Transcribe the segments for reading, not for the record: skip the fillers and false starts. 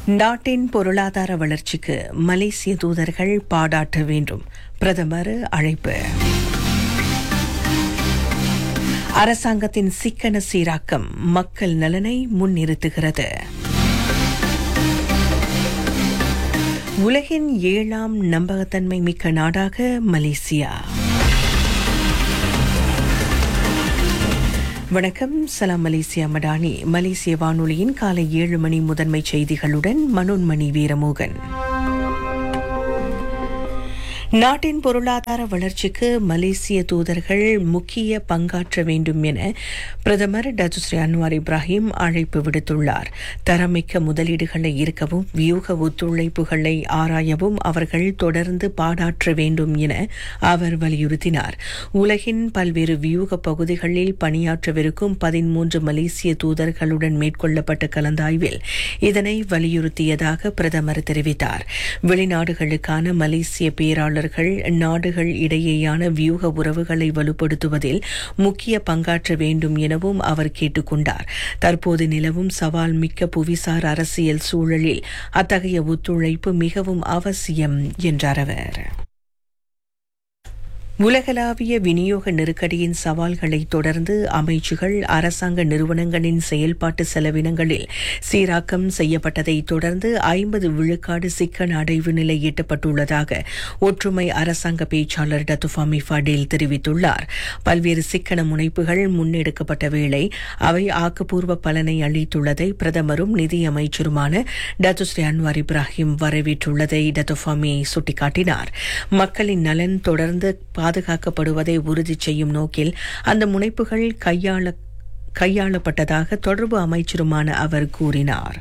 நாட்டின் பொருளாதார வளர்ச்சிக்கு மலேசிய தூதர்கள் பாடாட்ட வேண்டும். பிரதமர் அழைப்பு. அரசாங்கத்தின் சிக்கன சீராக்கம் மக்கள் நலனை முன்னிறுத்துகிறது. உலகின் 7ஆம் நம்பகத்தன்மை மிக்க நாடாக மலேசியா. வணக்கம். சலாம் மலேசியா மடானி. மலேசிய வானொலியின் காலை 7 மணி முதன்மை செய்திகளுடன் மனோன்மணி வீரமோகன். நாட்டின் பொருளாதார வளர்ச்சிக்கு மலேசிய தூதர்கள் முக்கிய பங்காற்ற வேண்டும் என பிரதமர் டத்துஸ்ரீ அன்வார் இப்ராஹிம் அழைப்பு விடுத்துள்ளார். தரமிக்க முதலீடுகளை ஈர்க்கவும் வியூக ஒத்துழைப்புகளை ஆராயவும் அவர்கள் தொடர்ந்து பாடாற்ற வேண்டும் என அவர் வலியுறுத்தினார். உலகின் பல்வேறு வியூக பகுதிகளில் பணியாற்றவிருக்கும் 13 மலேசிய தூதர்களுடன் மேற்கொள்ளப்பட்ட கலந்தாய்வில் இதனை வலியுறுத்தியதாக பிரதமர் தெரிவித்தார். வெளிநாடுகளுக்கான மலேசிய பேராளர் நாடுகள் இடையேயான வியூக உறவுகளை வலுப்படுத்துவதில் முக்கிய பங்காற்ற வேண்டும் எனவும் அவர் கேட்டுக் கொண்டார். தற்போது நிலவும் சவால் மிக்க புவிசார் அரசியல் சூழலில் அத்தகைய ஒத்துழைப்பு மிகவும் அவசியம் என்றார் அவர். உலகளாவிய விநியோக நெருக்கடியின் சவால்களை தொடர்ந்து அமைச்சுகள் அரசாங்க நிறுவனங்களின் செயல்பாட்டு செலவினங்களில் சீராக்கம் செய்யப்பட்டதை தொடர்ந்து 50 விழுக்காடு சிக்கன அடைவு நிலை எட்டப்பட்டுள்ளதாக ஒற்றுமை அரசாங்க பேச்சாளர் டத்துஃபாமி ஃபடேல் தெரிவித்துள்ளார். பல்வேறு சிக்கன முனைப்புகள் முன்னெடுக்கப்பட்ட வேளை அவை ஆக்கப்பூர்வ பலனை அளித்துள்ளதை பிரதமரும் நிதியமைச்சருமான டத்துஸ்ரீ அன்வார் இப்ராஹிம் வரவேற்றுள்ளதை டத்துஃபாமி சுட்டிக்காட்டினார். மக்களின் நலன் தொடர்ந்து பாதுகாக்கப்படுவதை உறுதி செய்யும் நோக்கில் அந்த முனைப்புகள் கையாளப்பட்டதாக தொடர்பு அமைச்சருமான அவர் கூறினார்.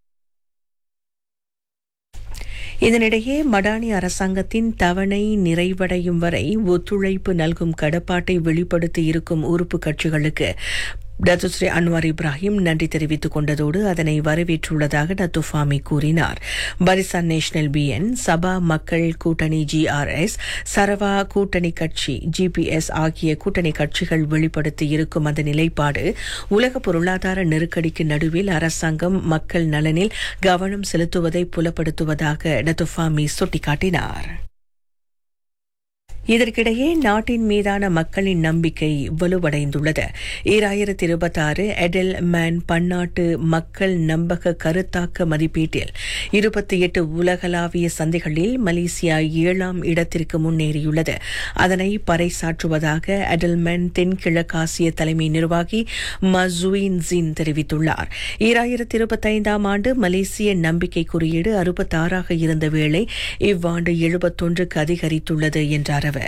இதனிடையே மடானி அரசாங்கத்தின் தவணை நிறைவடையும் வரை ஒத்துழைப்பு நல்கும் கடப்பாட்டை வெளிப்படுத்தி இருக்கும் உறுப்பு கட்சிகளுக்கு டத்துஸ்ரீ அன்வார் இப்ராஹிம் நன்றி தெரிவித்துக் கொண்டதோடு அதனை வரவேற்றுள்ளதாக டத்துஃபாமி கூறினார். பரிசான் நேஷனல் பிஎன், சபா மக்கள் கூட்டணி GRS, சரவா கூட்டணி கட்சி GPS ஆகிய கூட்டணி கட்சிகள் வெளிப்படுத்தி இருக்கும் அந்த நிலைப்பாடு உலக பொருளாதார நெருக்கடிக்கு நடுவில் அரசாங்கம் மக்கள் நலனில் கவனம் செலுத்துவதை புலப்படுத்துவதாக டத்துஃபாமி சுட்டிக்காட்டினார். இதற்கிடையே நாட்டின் மீதான மக்களின் நம்பிக்கை வலுவடைந்துள்ளது. 2026 எடெல் மேன் பன்னாட்டு மக்கள் நம்பக கருத்தாக்க மதிப்பீட்டில் 28 உலகளாவிய சந்தைகளில் மலேசியா 7ஆம் இடத்திற்கு முன்னேறியுள்ளது. அதனை பறைசாற்றுவதாக எடெல்மேன் தென்கிழக்காசிய தலைமை நிர்வாகி மசுயின் ஜின் தெரிவித்துள்ளார். 2025ஆம் ஆண்டு மலேசிய நம்பிக்கை குறியீடு 66ஆக இருந்த வேளை இவ்வாண்டு 71க்கு அதிகரித்துள்ளது என்றார் அவர்.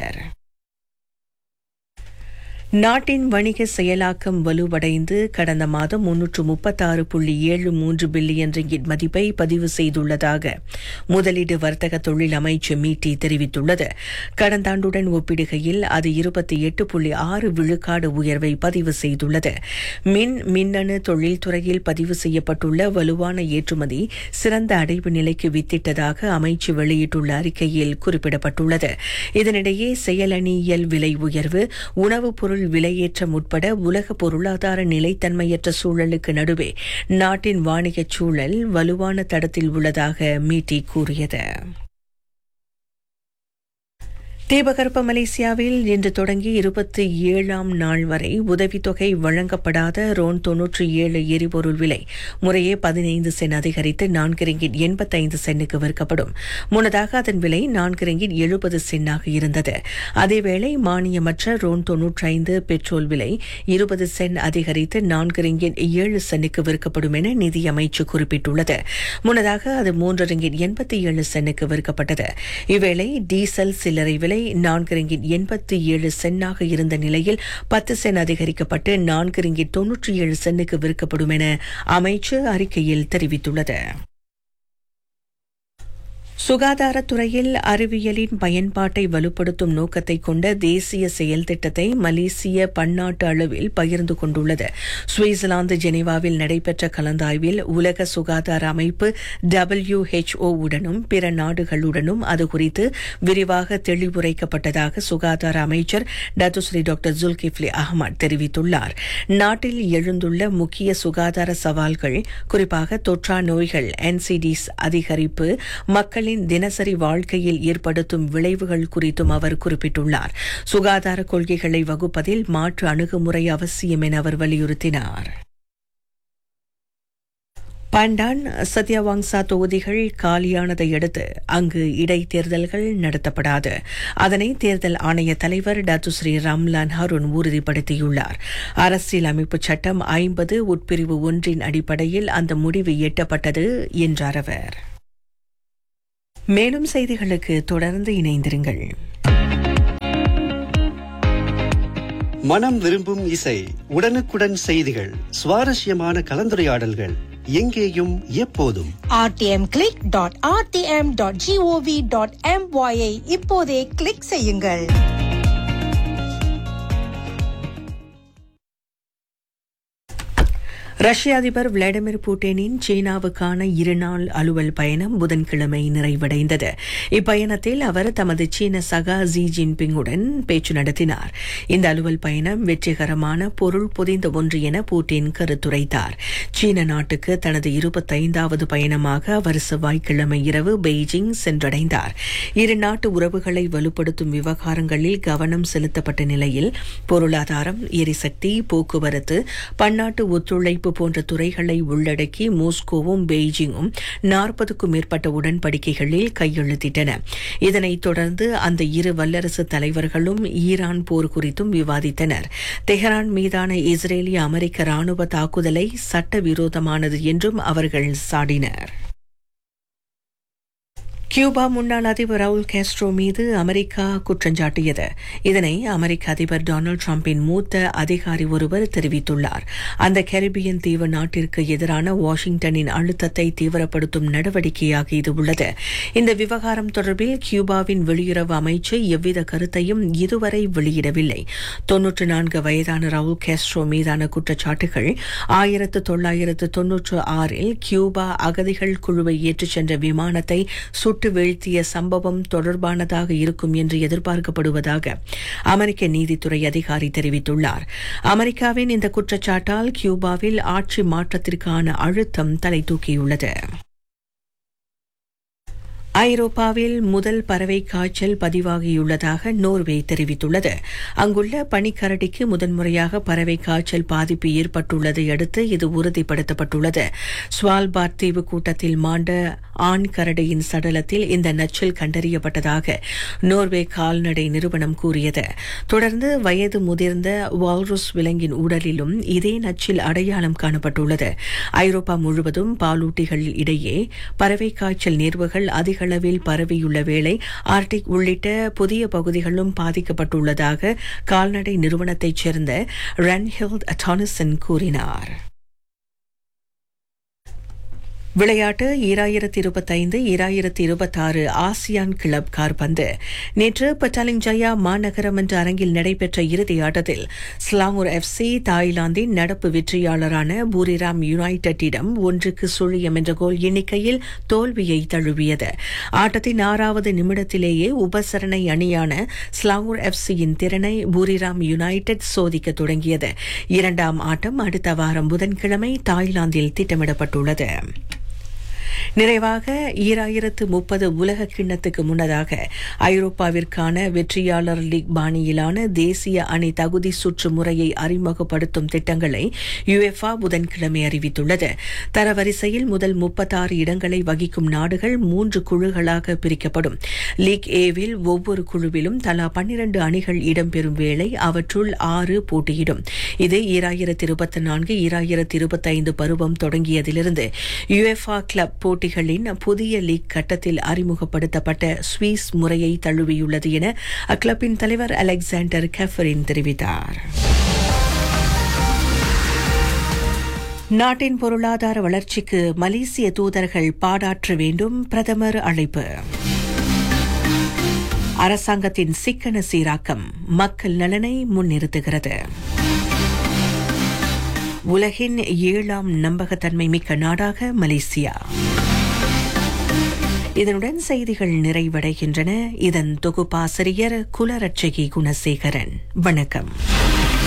நாட்டின் வணிக செயலாக்கம் வலுவடைந்து கடந்த மாதம் 336.73 பில்லியன் ரிங்கிட் மதிப்பை பதிவு செய்துள்ளதாக முதலீடு வர்த்தக தொழில் அமைச்சு மீட்டி தெரிவித்துள்ளது. கடந்த ஆண்டுடன் ஒப்பிடுகையில் அது 28.6 விழுக்காடு உயர்வை பதிவு செய்துள்ளது. மின்னணு தொழில்துறையில் பதிவு செய்யப்பட்டுள்ள வலுவான ஏற்றுமதி சிறந்த அடைவு நிலைக்கு வித்திட்டதாக அமைச்சு வெளியிட்டுள்ள அறிக்கையில் குறிப்பிடப்பட்டுள்ளது. இதனிடையே செயலணியியல் விலை உயர்வு, உணவுப் பொருள் விலையேற்றம் உட்பட உலக பொருளாதார நிலைத்தன்மையற்ற சூழலுக்கு நடுவே நாட்டின் வாணிகச் சூழல் வலுவான தடத்தில் உள்ளதாக மீட்டி கூறியது. தீபகற்ப மலேசியாவில் இன்று தொடங்கி 27ஆம் நாள் வரை உதவித்தொகை வழங்கப்படாத ரோன் 97 எரிபொருள் விலை முறையே 15 சென்ட் அதிகரித்து 4 ரிங்கிட் 85 சென்னுக்கு விற்கப்படும். முன்னதாக அதன் விலை 4 ரிங்கிட் 70 சென்டாக இருந்தது. அதேவேளை மானியமற்ற ரோன் 95 பெட்ரோல் விலை 20 சென்ட் அதிகரித்து 4 ரிங்கிட் 7 சென்னுக்கு விற்கப்படும் என நிதியமைச்சு குறிப்பிட்டுள்ளது. முன்னதாக அது 3 ரிங்கிட் 87 சென்னுக்கு விற்கப்பட்டது. இவ்வேளை டீசல் சில்லறை விலை 4 ரிங்கிட் 87 சென்னாக இருந்த நிலையில் 10 சென்ட் அதிகரிக்கப்பட்டு 4 ரிங்கிட் 97 சென்னுக்கு விற்கப்படும் என அமைச்சு அறிக்கையில் தெரிவித்துள்ளது. சுகாதாரத்துறையில் அறிவியலின் பயன்பாட்டை வலுப்படுத்தும் நோக்கத்தை கொண்ட தேசிய செயல் திட்டத்தை மலேசிய பன்னாட்டு அளவில் பகிர்ந்து கொண்டுள்ளது. சுவிட்சர்லாந்து ஜெனீவாவில் நடைபெற்ற கலந்தாய்வில் உலக சுகாதார அமைப்பு WHO உடனும் பிற நாடுகளுடனும் அது குறித்து விரிவாக தெளிவுரைக்கப்பட்டதாக சுகாதார அமைச்சர் டத்துஸ்ரீ டாக்டர் ஜுல்கிஃப்லி அஹ்மத் தெரிவித்துள்ளார். நாட்டில் எழுந்துள்ள முக்கிய சுகாதார சவால்கள், குறிப்பாக தொற்றா நோய்கள், NCDs அதிகரிப்பு, மக்களின் தினசரி வாழ்க்கையில் ஏற்படுத்தும் விளைவுகள் குறித்தும் அவர் குறிப்பிட்டுள்ளார். சுகாதார கொள்கைகளை வகுப்பதில் மாற்று அணுகுமுறை அவசியம் என அவர் வலியுறுத்தினார். பண்டான், சத்யவாங்சா தொகுதிகள் காலியானதை அடுத்து அங்கு இடைத்தேர்தல்கள் நடத்தப்படாது. அதனை தேர்தல் ஆணைய தலைவர் டத்துஸ்ரீ ரம்லான் ஹருண் உறுதிப்படுத்தியுள்ளார். அரசியல் அமைப்பு சட்டம் 50 உட்பிரிவு 1 அடிப்படையில் அந்த முடிவு எட்டப்பட்டது என்றார் அவர். மேலும் செய்திகளுக்கு தொடர்ந்து இணைந்திருங்கள். மனம் விரும்பும் இசை, உடனுக்குடன் செய்திகள், சுவாரஸ்யமான கலந்துரையாடல்கள், எங்கேயும் எப்போதும். rtmclick.rtm.gov.my இப்போதே கிளிக் செய்யுங்கள். ரஷ்ய அதிபர் விளாடிமிர் புட்டினின் சீனாவுக்கான 2 நாள் அலுவல் பயணம் புதன்கிழமை நிறைவடைந்தது. இப்பயணத்தில் அவர் தமது சீன சகா ஜி ஜின்பிங்குடன் பேச்சு நடத்தினார். இந்த அலுவல் பயணம் வெற்றிகரமான பொருள் புதிந்த ஒன்று என புட்டின் கருத்துரைத்தார். சீன நாட்டுக்கு தனது 25வது பயணமாக அவர் செவ்வாய்க்கிழமை இரவு பெய்ஜிங் சென்றடைந்தார். இரு நாட்டு உறவுகளை வலுப்படுத்தும் விவகாரங்களில் கவனம் செலுத்தப்பட்ட நிலையில் பொருளாதாரம், எரிசக்தி, போக்குவரத்து, பன்னாட்டு ஒத்துழைப்பு போன்ற துறைகளை உள்ளடக்கி மாஸ்கோவும் பெய்ஜிங்கும் 40க்கும் மேற்பட்ட உடன்படிக்கைகளில் கையெழுத்திட்டன. இதனைத் தொடர்ந்து அந்த இரு வல்லரசு தலைவர்களும் ஈரான் போர் குறித்தும் விவாதித்தனர். தெஹரான் மீதான இஸ்ரேலிய அமெரிக்க ராணுவ தாக்குதலை சட்டவிரோதமானது என்றும் அவர்கள் சாடினர். கியூபா முன்னாள் அதிபர் ரவுல் காஸ்ட்ரோ மீது அமெரிக்கா குற்றஞ்சாட்டியது. இதனை அமெரிக்க அதிபர் டொனால்டு டிரம்பின் மூத்த அதிகாரி ஒருவர் தெரிவித்துள்ளார். அந்த கரிபியன் தீவு நாட்டிற்கு எதிரான வாஷிங்டனின் அழுத்தத்தை தீவிரப்படுத்தும் நடவடிக்கையாக இது உள்ளது. இந்த விவகாரம் தொடர்பில் கியூபாவின் வெளியுறவு அமைச்சு எவ்வித கருத்தையும் இதுவரை வெளியிடவில்லை. 94 வயதான ரவுல் காஸ்ட்ரோ மீதான குற்றச்சாட்டுகள் 1996இல் கியூபா அகதிகள் குழுவை ஏற்றுச் சென்ற விமானத்தை சுட்டு வீழ்த்திய சம்பவம் தொடர்பானதாக இருக்கும் என்று எதிர்பார்க்கப்படுவதாக அமெரிக்க நீதித்துறை அதிகாரி தெரிவித்துள்ளார். அமெரிக்காவின் இந்த குற்றச்சாட்டால் கியூபாவில் ஆட்சி மாற்றத்திற்கான அழுத்தம் தலை தூக்கியுள்ளது. ஐரோப்பாவில் முதல் பறவை காய்ச்சல் பதிவாகியுள்ளதாக நோர்வே தெரிவித்துள்ளது. அங்குள்ள பனிக்கரடிக்கு முதன்முறையாக பறவை காய்ச்சல் பாதிப்பு ஏற்பட்டுள்ளதை அடுத்து இது உறுதிப்படுத்தப்பட்டுள்ளது. ஸ்வால்பார்ட் தீவு கூட்டத்தில் மாண்ட ஆண் கரடியின் சடலத்தில் இந்த நச்சில் கண்டறியப்பட்டதாக நோர்வே கால்நடை நிறுவனம் கூறியது. தொடர்ந்து வயது முதிர்ந்த வால்ரஸ் விலங்கின் உடலிலும் இதே நச்சில் அடையாளம் காணப்பட்டுள்ளது. ஐரோப்பா முழுவதும் பாலூட்டிகள் இடையே பறவை காய்ச்சல் நேர்வுகள் அதிக அளவில் பரவியுள்ள வேளை ஆர்டிக் உள்ளிட்ட புதிய பகுதிகளும் பாதிக்கப்பட்டுள்ளதாக கால்நடை நிறுவனத்தைச் சேர்ந்த ரன்ஹில்ட் டானிசன் கூறினார். விளையாட்டு 2025-2026 ஆசியான் கிளப் கால்பந்து. நேற்று பட்டாலிங் ஜயா மாநகரமன்ற அரங்கில் நடைபெற்ற இறுதி ஆட்டத்தில் ஸ்லாங்கூர் FC தாய்லாந்தின் நடப்பு வெற்றியாளரான பூரிராம் யுனைடெட்டிடம் 1-0 என்ற கோல் எண்ணிக்கையில் தோல்வியை தழுவியது. ஆட்டத்தின் 6வது நிமிடத்திலேயே உபசரணை அணியான ஸ்லாங்கூர் FCயின் திறனை பூரிராம் யுனைடெட் சோதிக்க தொடங்கியது. இரண்டாம் ஆட்டம் அடுத்த வாரம் புதன்கிழமை தாய்லாந்தில் திட்டமிடப்பட்டுள்ளது. நிறைவாக 2030 உலக கிண்ணத்துக்கு முன்னதாக ஐரோப்பாவிற்கான வெற்றியாளர் லீக் பாணியிலான தேசிய அணி தகுதி சுற்று முறையை அறிமுகப்படுத்தும் திட்டங்களை யுஎஃபா புதன்கிழமை அறிவித்துள்ளது. தரவரிசையில் முதல் 36 இடங்களை வகிக்கும் நாடுகள் 3 குழுக்களாக பிரிக்கப்படும். லீக் ஏவில் ஒவ்வொரு குழுவிலும் தலா 12 அணிகள் இடம்பெறும் வேளை அவற்றுள் 6 போட்டியிடும். இது 2024-2025 பருவம் தொடங்கியதிலிருந்து யுஎஃபா கிளப் போட்டிகளின் புதிய லீக் கட்டத்தில் அறிமுகப்படுத்தப்பட்ட ஸ்வீஸ் முறையை தழுவியுள்ளது என அக்ளப்பின் தலைவர் அலெக்சாண்டர் கெஃபரின் தெரிவித்தார். நாட்டின் பொருளாதார வளர்ச்சிக்கு மலேசிய தூதர்கள் பாடாற்ற வேண்டும், பிரதமர் அழைப்பு. அரசாங்கத்தின் சிக்கன சீராக்கம் மக்கள் நலனை முன்னிறுத்துகிறது. உலகின் 7ஆம் நம்பகத்தன்மை மிக்க நாடாக மலேசியா. இதனுடன் செய்திகள் நிறைவடைகின்றன. இதன் தொகுப்பாசிரியர் குலரட்சகி குணசேகரன். வணக்கம்.